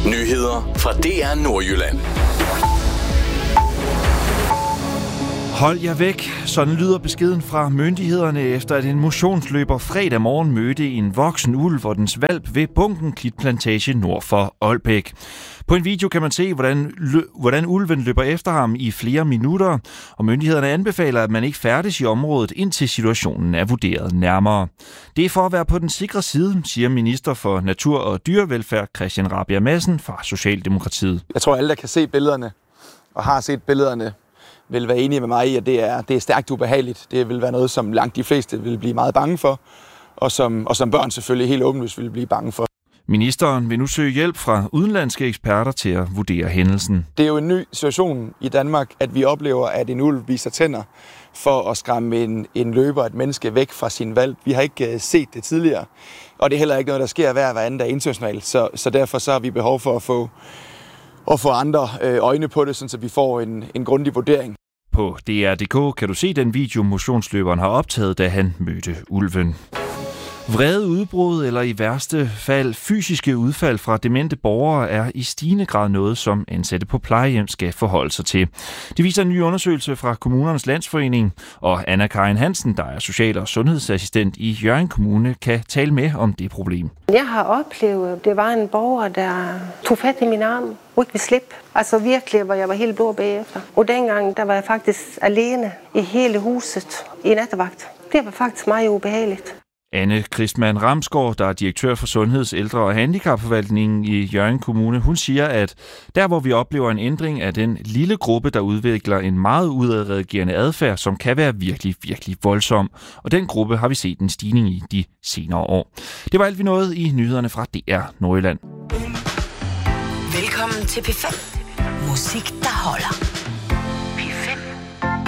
Nyheder fra DR Nordjylland. Hold jer væk. Sådan lyder beskeden fra myndighederne efter, at en motionsløber fredag morgen mødte en voksen ulv og dens hvalp ved Bunken Klitplantage nord for Ålbæk. På en video kan man se, hvordan ulven løber efter ham i flere minutter, og myndighederne anbefaler, at man ikke færdes i området, indtil situationen er vurderet nærmere. Det er for at være på den sikre side, siger minister for Natur- og Dyrevelfærd Christian Rabjerg Madsen fra Socialdemokratiet. Jeg tror, alle, der kan se billederne og har set billederne, vil være enige med mig i, at det er stærkt ubehageligt. Det vil være noget, som langt de fleste vil blive meget bange for, og som børn selvfølgelig helt åbenlyst vil blive bange for. Ministeren vil nu søge hjælp fra udenlandske eksperter til at vurdere hændelsen. Det er jo en ny situation i Danmark, at vi oplever, at en ulv viser tænder for at skræmme en løber, et menneske væk fra sin hvalp. Vi har ikke set det tidligere, og det er heller ikke noget, der sker hver anden dag internationalt. Så derfor så har vi behov for at få andre øjne på det, så vi får en grundig vurdering. På DR.dk kan du se den video, motionsløberen har optaget, da han mødte ulven. Vrede udbrud eller i værste fald fysiske udfald fra demente borgere er i stigende grad noget, som ansatte på plejehjem skal forholde sig til. Det viser en ny undersøgelse fra Kommunernes Landsforening, og Anna-Karin Hansen, der er social- og sundhedsassistent i Hjørring Kommune, kan tale med om det problem. Jeg har oplevet, at det var en borger, der tog fat i min arm og ikke ville slippe. Altså virkelig, hvor jeg var helt blå bagefter. Og dengang, der var jeg faktisk alene i hele huset i nattevagt. Det var faktisk meget ubehageligt. Anne Kristmann Ramsgaard, der er direktør for Sundheds-, Ældre- og Handicapforvaltningen i Hjørring Kommune, hun siger, at der hvor vi oplever en ændring af den lille gruppe, der udvikler en meget udadreagerende adfærd, som kan være virkelig, virkelig voldsom. Og den gruppe har vi set en stigning i de senere år. Det var alt vi nåede i nyhederne fra DR Nordjylland. Velkommen til P5. Musik, der holder.